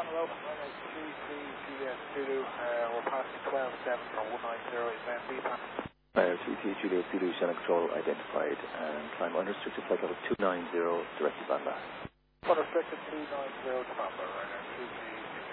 hello. Ryanair 23 Juliet Zulu, we're passing 12-7 for 190, is that VPAN? Ryanair 23 Juliet Zulu, channel control identified, and climb unrestricted flight level 290, direct to Bandar. Unrestricted 290 to Bandar, Ryanair 23